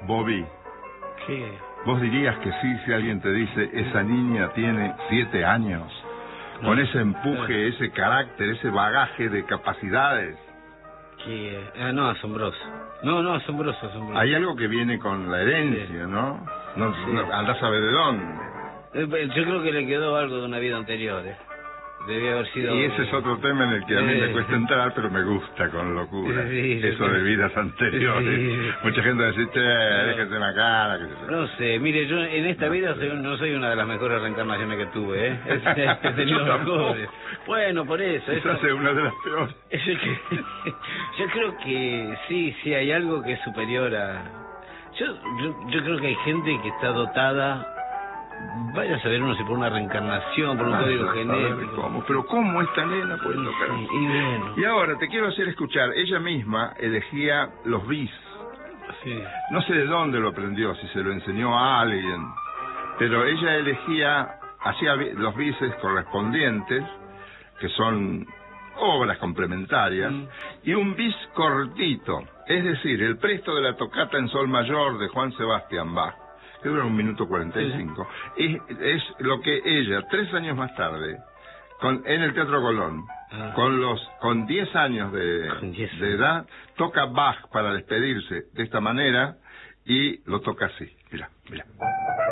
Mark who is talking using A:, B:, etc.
A: Bobby,
B: ¿Qué?
A: ¿vos dirías que sí si alguien te dice esa niña tiene 7 años? Con ese empuje, ese carácter, ese bagaje de capacidades.
B: ¿Qué? No, asombroso. No, asombroso.
A: Hay algo que viene con la herencia,
B: Sí.
A: ¿no? No,
B: Sí.
A: no andás a saber de dónde.
B: Yo creo que le quedó algo de una vida anterior, Debía haber sido...
A: Y ese es otro tema en el que a mí me cuesta entrar, pero me gusta con locura.
B: Sí,
A: Eso de vidas anteriores.
B: Sí.
A: Mucha gente dice, che, déjese la cara, qué sé yo.
B: No sé, mire, yo en esta vida no soy una de las mejores reencarnaciones que tuve, He tenido
A: Yo tampoco.
B: mejores. Bueno, por eso.
A: Quizás es una de las peores.
B: Yo creo que sí hay algo que es superior a... Yo creo que hay gente que está dotada... Vaya a saber uno si por una reencarnación, por un código
A: A ver
B: genético.
A: ¿cómo? Pero ¿cómo esta nena puede tocar?
B: Sí, y bueno.
A: Y ahora te quiero hacer escuchar. Ella misma elegía los bis.
B: Sí.
A: No sé de dónde lo aprendió, si se lo enseñó a alguien. Pero ella hacía los bises correspondientes, que son obras complementarias, y un bis cortito. Es decir, el presto de la tocata en sol mayor de Juan Sebastián Bach, que dura 1 minuto 45, es lo que ella, 3 años más tarde, en el Teatro Colón, con 10 años de edad, toca Bach para despedirse de esta manera, y lo toca así. Mira.